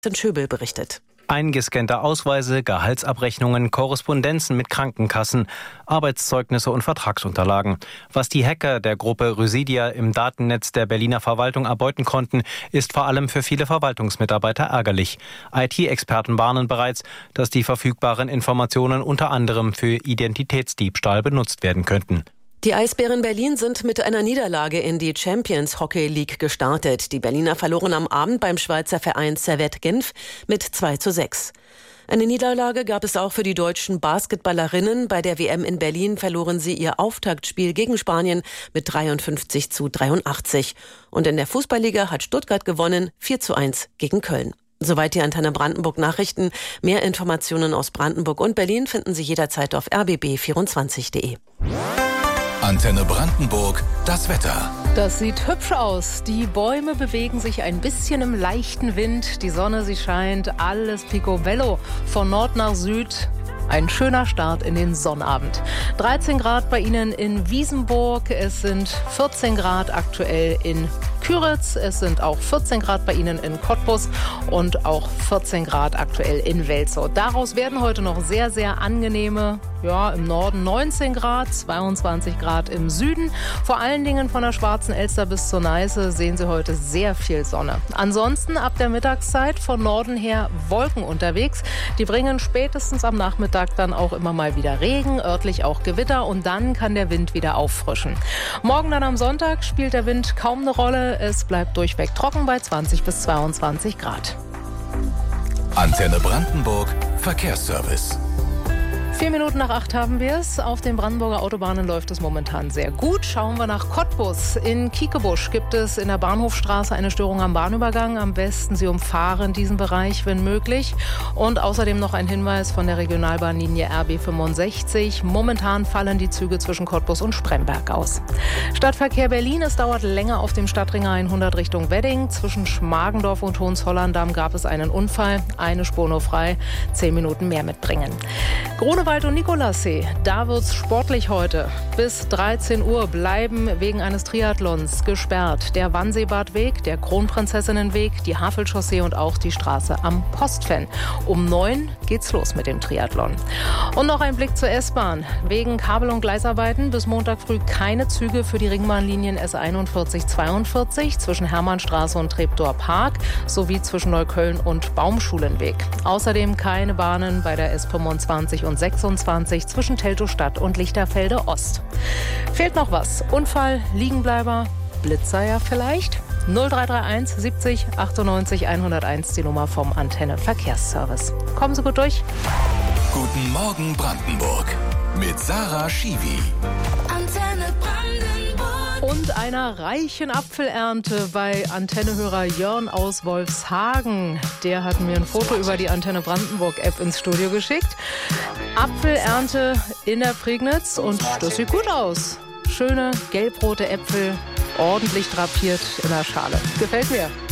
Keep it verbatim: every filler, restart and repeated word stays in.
Schöbel berichtet. Eingescannte Ausweise, Gehaltsabrechnungen, Korrespondenzen mit Krankenkassen, Arbeitszeugnisse und Vertragsunterlagen. Was die Hacker der Gruppe Rhyssia im Datennetz der Berliner Verwaltung erbeuten konnten, ist vor allem für viele Verwaltungsmitarbeiter ärgerlich. I T-Experten warnen bereits, dass die verfügbaren Informationen unter anderem für Identitätsdiebstahl benutzt werden könnten. Die Eisbären Berlin sind mit einer Niederlage in die Champions Hockey League gestartet. Die Berliner verloren am Abend beim Schweizer Verein Servette Genf mit zwei zu sechs. Eine Niederlage gab es auch für die deutschen Basketballerinnen. Bei der W M in Berlin verloren sie ihr Auftaktspiel gegen Spanien mit dreiundfünfzig zu dreiundachtzig. Und in der Fußballliga hat Stuttgart gewonnen, vier zu eins gegen Köln. Soweit die Antenne Brandenburg Nachrichten. Mehr Informationen aus Brandenburg und Berlin finden Sie jederzeit auf r b b vierundzwanzig punkt de. Antenne Brandenburg, das Wetter. Das sieht hübsch aus. Die Bäume bewegen sich ein bisschen im leichten Wind. Die Sonne, sie scheint. Alles picobello. Von Nord nach Süd. Ein schöner Start in den Sonnabend. dreizehn Grad bei Ihnen in Wiesenburg. Es sind vierzehn Grad aktuell in Küritz. Es sind auch vierzehn Grad bei Ihnen in Cottbus und auch vierzehn Grad aktuell in Welzow. Daraus werden heute noch sehr, sehr angenehme, ja, im Norden neunzehn Grad, zweiundzwanzig Grad im Süden. Vor allen Dingen von der Schwarzen Elster bis zur Neiße sehen Sie heute sehr viel Sonne. Ansonsten ab der Mittagszeit von Norden her Wolken unterwegs. Die bringen spätestens am Nachmittag dann auch immer mal wieder Regen, örtlich auch Gewitter und dann kann der Wind wieder auffrischen. Morgen dann am Sonntag spielt der Wind kaum eine Rolle. Es bleibt durchweg trocken bei zwanzig bis zweiundzwanzig Grad. Antenne Brandenburg, Verkehrsservice. Vier Minuten nach acht haben wir es. Auf den Brandenburger Autobahnen läuft es momentan sehr gut. Schauen wir nach Cottbus. In Kiekebusch gibt es in der Bahnhofstraße eine Störung am Bahnübergang. Am besten Sie umfahren diesen Bereich, wenn möglich. Und außerdem noch ein Hinweis von der Regionalbahnlinie R B fünfundsechzig. Momentan fallen die Züge zwischen Cottbus und Spremberg aus. Stadtverkehr Berlin. Es dauert länger auf dem Stadtring hundert Richtung Wedding. Zwischen Schmargendorf und Hohenzollern-Damm gab es einen Unfall. Eine Spur nur frei. Zehn Minuten mehr mitbringen. Grunewald und Nikolassee, da wird's sportlich heute. Bis dreizehn Uhr bleiben wegen eines Triathlons gesperrt der Wannseebadweg, der Kronprinzessinnenweg, die Havelchaussee und auch die Straße am Postfen. Um neun geht's los mit dem Triathlon. Und noch ein Blick zur S-Bahn. Wegen Kabel- und Gleisarbeiten bis Montag früh keine Züge für die Ringbahnlinien S einundvierzig zweiundvierzig zwischen Hermannstraße und Treptower Park sowie zwischen Neukölln und Baumschulenweg. Außerdem keine Bahnen bei der S fünfundzwanzig und sechsundzwanzig zwischen Teltow-Stadt und Lichterfelde Ost. Fehlt noch was? Unfall, Liegenbleiber, Blitzer ja vielleicht? null drei drei eins siebzig achtundneunzig hunderteins die Nummer vom Antenne Verkehrsservice. Kommen Sie gut durch. Guten Morgen Brandenburg mit Sarah Schiwi. Antenne Brandenburg. Und einer reichen Apfelernte bei Antennehörer Jörn aus Wolfshagen. Der hat mir ein Foto über die Antenne Brandenburg-App ins Studio geschickt. Apfelernte in der Prignitz und das sieht gut aus. Schöne gelbrote Äpfel, ordentlich drapiert in der Schale. Gefällt mir.